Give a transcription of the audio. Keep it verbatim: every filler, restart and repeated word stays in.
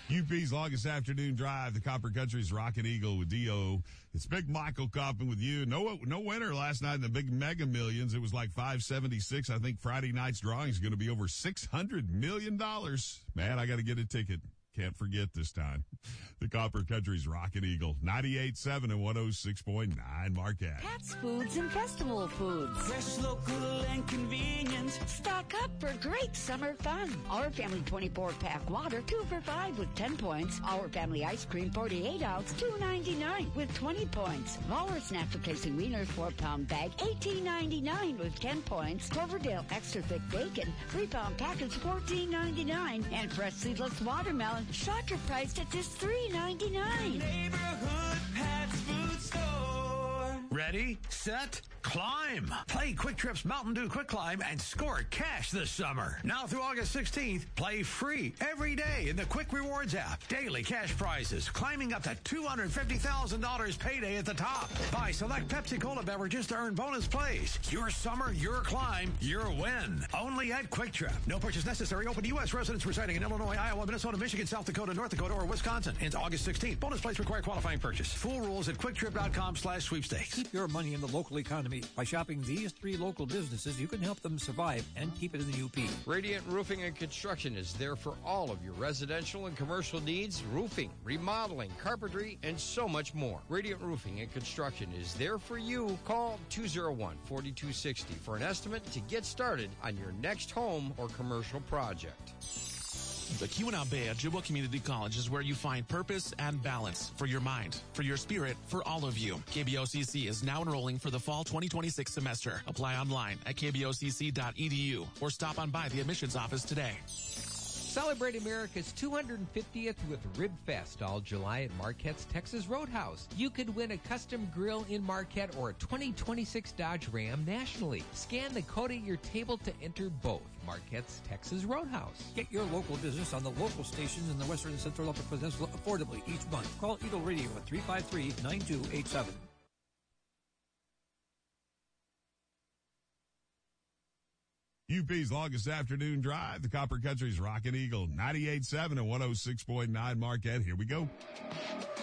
U P's longest afternoon drive, the Copper Country's Rockin' Eagle with D O. It's Big Michael Coppin with you. No, no winner last night in the big Mega Millions. It was like five seventy-six. I think Friday night's drawing is going to be over six hundred million dollars. Man, I got to get a ticket. Can't forget this time. The Copper Country's Rockin' Eagle, ninety-eight point seven and one oh six point nine Marquette. Pat's Foods and Festival Foods. Fresh, local, and convenient. Stock up for great summer fun. Our Family twenty-four pack water, two for five with ten points. Our Family ice cream, forty-eight ounce, two ninety-nine with twenty points. Our snack replacing wieners, four pound bag, eighteen ninety-nine with ten points. Cloverdale extra thick bacon, three pound package, fourteen ninety-nine. And fresh seedless watermelon, shorter priced at just three ninety-nine. Neighborhood Pat's Food Store. Ready, set, climb. Play Quick Trip's Mountain Dew Quick Climb and score cash this summer. Now through August sixteenth, play free every day in the Quick Rewards app. Daily cash prizes climbing up to two hundred fifty thousand dollars payday at the top. Buy select Pepsi Cola beverages to earn bonus plays. Your summer, your climb, your win. Only at Quick Trip. No purchase necessary. Open to U S residents residing in Illinois, Iowa, Minnesota, Michigan, South Dakota, North Dakota, or Wisconsin. Ends August sixteenth. Bonus plays require qualifying purchase. Full rules at quicktrip.com slash sweepstakes. Keep your money in the local economy. By shopping these three local businesses, you can help them survive and keep it in the U P. Radiant Roofing and Construction is there for all of your residential and commercial needs, roofing, remodeling, carpentry, and so much more. Radiant Roofing and Construction is there for you. Call two oh one, four two six oh for an estimate to get started on your next home or commercial project. The Keweenaw Bay Ojibwa Community College is where you find purpose and balance for your mind, for your spirit, for all of you. K B O C C is now enrolling for the fall twenty twenty-six semester. Apply online at k b o c c dot e d u or stop on by the admissions office today. Celebrate America's two hundred fiftieth with Rib Fest all July at Marquette's Texas Roadhouse. You could win a custom grill in Marquette or a twenty twenty-six Dodge Ram nationally. Scan the code at your table to enter both. Marquette's Texas Roadhouse. Get your local business on the local stations in the Western and Central Upper Peninsula affordably each month. Call Eagle Radio at three five three, nine two eight seven. U P's longest afternoon drive, the Copper Country's Rockin' Eagle, ninety-eight point seven and one oh six point nine Marquette. Here we go.